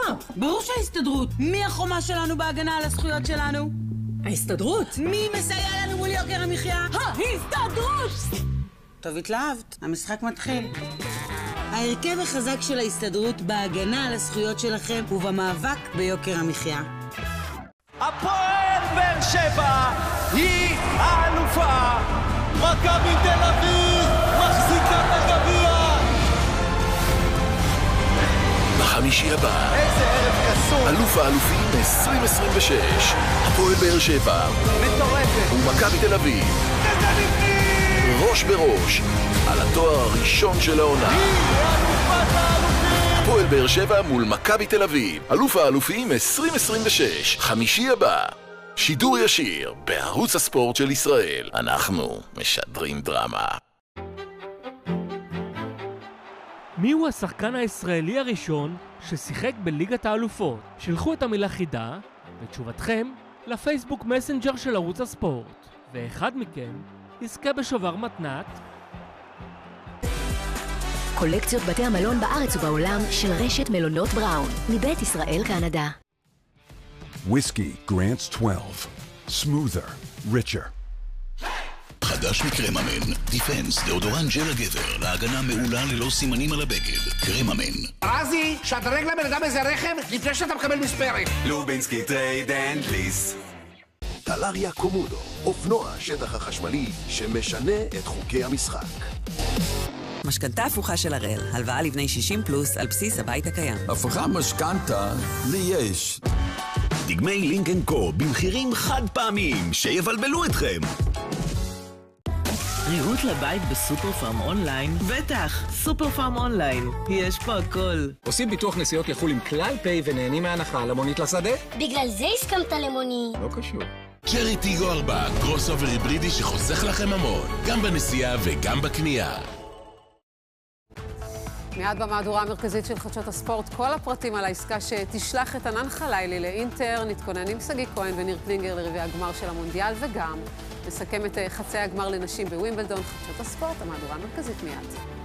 ברור שההסתדרות. מי החומה שלנו בהגנה על הזכויות שלנו? ההסתדרות? מי מסייע לנו מול יוקר המחיה? ההסתדרות! טוב, התלהבת. המשחק מתחיל. ההרכב החזק של ההסתדרות בהגנה על הזכויות שלכם ובמאבק ביוקר המחיה. הפועל באר שבע היא האלופה. מכבי תל אביב מחזיקה את הגביע. בחמישי הבא, איזה ערב קסום. אלוף האלופים 2026, הפועל באר שבע מטורפת. ומכבי תל אביב, ראש בראש על התואר הראשון של העונה. היא אלופת האלופים. הפועל באר שבע מול מכבי תל אביב, אלוף האלופים 2026, חמישי הבא. שידור ישיר בערוץ הספורט של ישראל. אנחנו משדרים דרמה. מיהו השחקן הישראלי הראשון ששיחק בליגת האלופות? שלחו את המילה חידה ותשובתכם לפייסבוק מסנג'ר של ערוץ הספורט, ואחד מכם יזכה בשובר מתנת. קולקציות בתי המלון בארץ ובעולם של רשת מלונות בראון, מבית ישראל קנדה. Whiskey Grants 12. Smoother, richer. חדש מקרממן, דיפנס, דאודורנט ג'ל הגבר, להגנה מעולה ללא סימנים על הבגד. קרממן. רזי, שדרג לבן אדם איזה רכב לפני שאתה מקבל מספרת. לובינסקי טרייד אנד ליס. טלריה קומודו, אופנוע השטח החשמלי שמשנה את חוקי המשחק. משכנתה הפוכה של הראל, הלוואה לבני 60 פלוס על בסיס הבית הקיים. הפכה משכנתה לי יש. דגמי לינקן קו במחירים חד פעמיים שיבלבלו אתכם. ריהוט לבית בסופר פארם אונליין? בטח, סופר פארם אונליין. יש פה הכל. עושים ביטוח נסיעות לחול עם כלל פיי ונהנים מהנחה על המונית לשדה? בגלל זה הסכמת למוני. לא קשור. קרי טיגו 4, קרוס אובר היברידי שחוסך לכם המון, גם בנסיעה וגם בקנייה. מיד במהדורה המרכזית של חדשות הספורט, כל הפרטים על העסקה שתשלח את ענן חלילי לאינטר, נתכוננים שגיא כהן וניר קלינגר לרבעי הגמר של המונדיאל, וגם נסכם את חצי הגמר לנשים בווימבלדון. חדשות הספורט, המהדורה המרכזית מיד.